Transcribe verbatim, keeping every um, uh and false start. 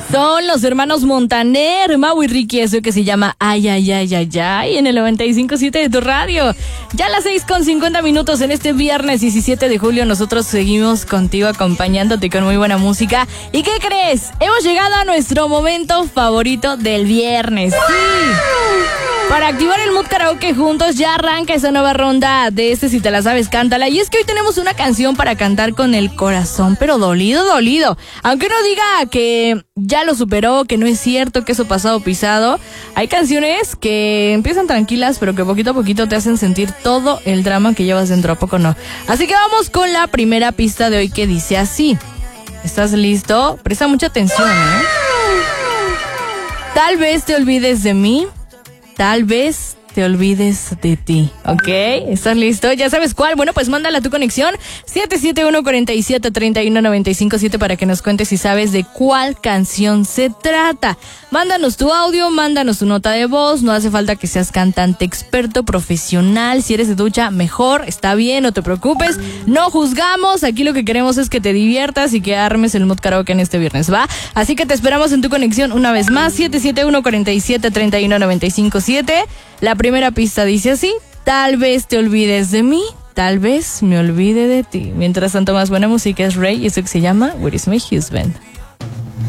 Son los hermanos Montaner, Mau y Ricky, eso que se llama Ay, ay, ay, ay, ay, en el noventa y cinco punto siete de tu radio. Ya a las seis con cincuenta minutos en este viernes diecisiete de julio, nosotros seguimos contigo acompañándote con muy buena música. ¿Y qué crees? Hemos llegado a nuestro momento favorito del viernes. Sí. Para activar el mood karaoke juntos, ya arranca esa nueva ronda de este Si Te La Sabes, Cántala. Y es que hoy tenemos una canción para cantar con el corazón, pero dolido, dolido. Aunque uno diga que ya lo superó, que no es cierto, que eso pasado pisado, hay canciones que empiezan tranquilas, pero que poquito a poquito te hacen sentir todo el drama que llevas dentro, ¿a poco no? Así que vamos con la primera pista de hoy, que dice así. ¿Estás listo? Presta mucha atención, ¿eh? Tal vez te olvides de mí. Tal vez te olvides de ti, ¿ok? ¿Estás listo? ¿Ya sabes cuál? Bueno, pues mándala tu conexión siete siete uno, cuatro siete, tres uno, nueve cinco siete para que nos cuentes si sabes de cuál canción se trata. Mándanos tu audio, mándanos tu nota de voz, no hace falta que seas cantante experto, profesional, si eres de ducha, mejor, está bien, no te preocupes, no juzgamos, aquí lo que queremos es que te diviertas y que armes el mood karaoke en este viernes, ¿va? Así que te esperamos en tu conexión una vez más, siete siete uno, cuatro siete, tres uno, nueve cinco siete. La primera pista dice así: tal vez te olvides de mí, tal vez me olvide de ti. Mientras tanto, más buena música es Rey y eso que se llama Where Is My Husband.